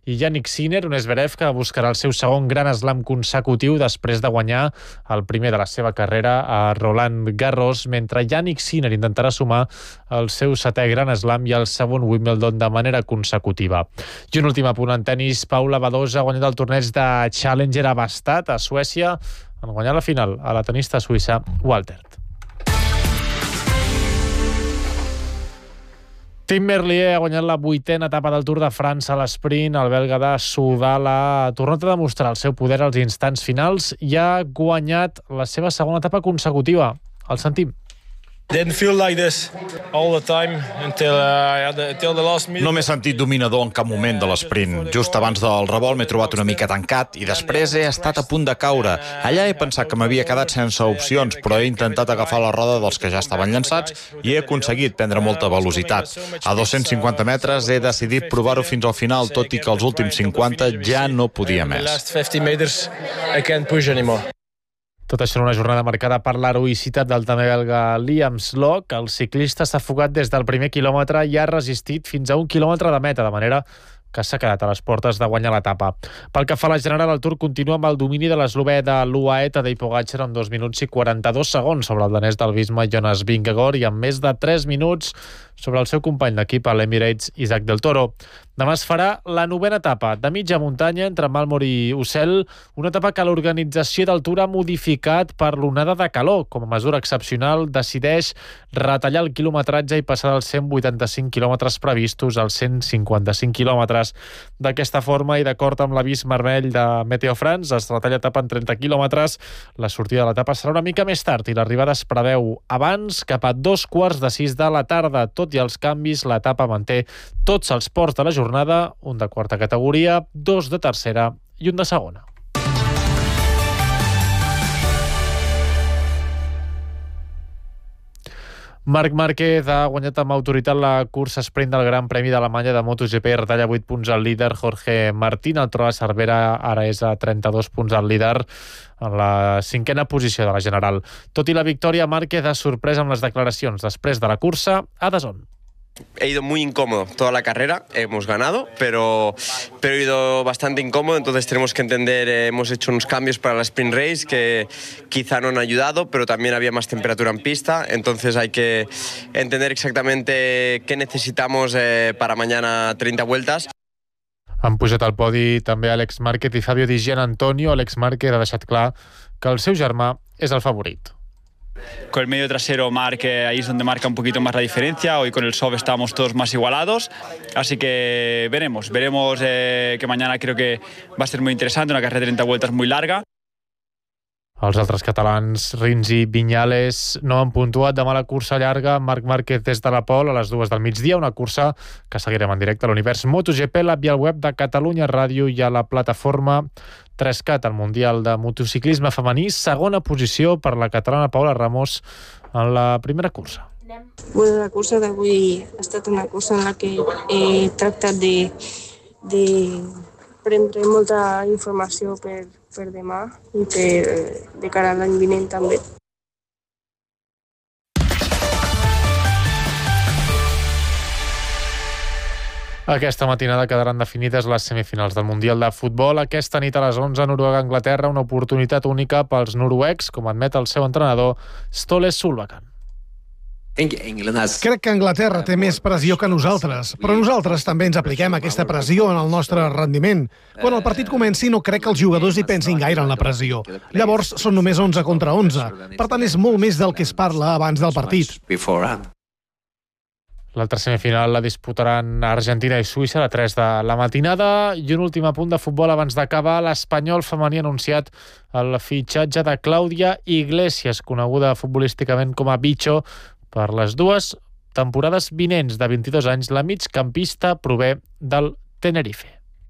i Yannick Sinner, un Zverev que buscarà el seu segon Gran Slam consecutiu després de guanyar el primer de la seva carrera a Roland Garros, mentre Yannick Sinner intentarà sumar el seu setè Gran Slam i el segon Wimbledon de manera consecutiva. I un últim apunt en tenis, Paula Badosa ha guanyat el torneig de Challenger a Bastad, a Suècia, en guanyar la final a la tenista suïssa Waltert. Tim Merlier ha guanyat la 8a etapa del Tour de França a l'esprint. El belga de Soudal ha tornat a demostrar el seu poder als instants finals i ha guanyat la seva segona etapa consecutiva. El sentim. Didn't feel like this all the time until the last minute. No m'he sentit dominador en cap moment de l'esprint. Just abans del revolt m'he trobat una mica tancat i després he estat a punt de caure. Allà he pensat que m'havia quedat sense opcions, però he intentat agafar la roda dels que ja estaven llançats i he aconseguit prendre molta velocitat. A 250 metres he decidit provar-ho fins al final, tot i que els últims 50 ja no podia més. The last 50 meters I can't push anymore. Tot això en una jornada marcada per l'heroïcitat del també belga Liam Slock. El ciclista s'ha fugat des del primer quilòmetre i ha resistit fins a 1 quilòmetre de meta, de manera que s'ha quedat a les portes de guanyar l'etapa. Pel que fa a la general, el Tour continua amb el domini de l'eslovè de l'UAE Tadej Pogačar amb 2 minuts i 42 segons sobre el danès del Visma Jonas Vingegaard i amb més de 3 minuts sobre el seu company d'equip a l'Emirates Isaac del Toro. Demà es farà la 9a etapa de mitja muntanya entre Malmor i Ussel, una etapa que l'organització del Tour ha modificat per l'onada de calor. Com a mesura excepcional, decideix retallar el quilometratge i passar dels 185 quilòmetres previstos als 155 quilòmetres. D'aquesta forma, i d'acord amb l'avís vermell de Meteo France, es retalla etapa en 30 quilòmetres. La sortida de l'etapa serà una mica més tard i l'arribada es preveu abans, cap a 5:45 de la tarda. Tot i els canvis, l'etapa manté tots els ports de la jornada, un de quarta categoria, 2 de tercera i un de segona. Marc Márquez ha guanyat amb autoritat la cursa sprint del Gran Premi d'Alemanya de MotoGP i retalla 8 punts al líder Jorge Martín. El Tro de Cervera ara és a 32 punts al líder en la 5a posició de la general. Tot i la victòria, Márquez ha sorprès amb les declaracions després de la cursa a DAZN. He ido muy incómodo toda la carrera, hemos ganado, pero he ido bastante incómodo, entonces tenemos que entender, hemos hecho unos cambios para la sprint race que quizá no han ayudado, pero también había más temperatura en pista, entonces hay que entender exactamente qué necesitamos para mañana 30 vueltas. Han pujat al podi també Àlex Márquez i Fabio Di Gianantonio. Àlex Márquez ha deixat clar que el seu germà és el favorit. Con el medio trasero Marc, ahí es donde marca un poquito más la diferencia. Hoy con el soft estamos todos más igualados, así que veremos que mañana creo que va a ser muy interesante, una carrera de 30 vueltas muy larga. Els altres catalans, Rins i Viñales, no han puntuat demà la cursa llarga. Marc Márquez des de la Pol a les 2 del migdia, una cursa que seguirem en directe a l'Univers MotoGP, l'app i el web de Catalunya Ràdio i a la plataforma 3CAT, el Mundial de Motociclisme Femení, segona posició per la catalana Paula Ramos en la primera cursa. Bueno, la cursa d'avui ha estat una cursa en la que he tractat de prendre molta informació per demà i de cara a l'any vinent també. Aquesta matinada quedaran definides les semifinals del Mundial de Futbol. Aquesta nit a les 11, Noruega-Anglaterra, una oportunitat única pels noruecs, com admet el seu entrenador, Ståle Solbakken. Crec que Anglaterra té més pressió que nosaltres, però nosaltres també ens apliquem aquesta pressió en el nostre rendiment. Quan el partit comenci no crec que els jugadors hi pensin gaire en la pressió. Llavors són només 11 contra 11. Per tant, és molt més del que es parla abans del partit. L'altra semifinal la disputaran Argentina i Suïssa a les 3 de la matinada. I un últim apunt de futbol abans d'acabar. L'Espanyol femení ha anunciat el fitxatge de Clàudia Iglesias, coneguda futbolísticament com a Bicho, per les 2 temporades vinents. De 22 anys, la migcampista prové del Tenerife.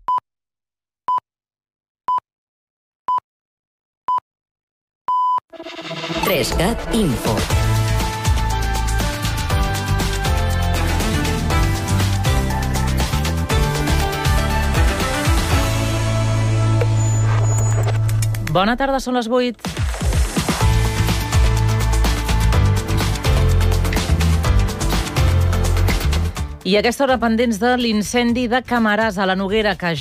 Trescat Info. Bona tarda, són les 8. I a aquesta hora pendents de l'incendi de Camarasa, a la Noguera, que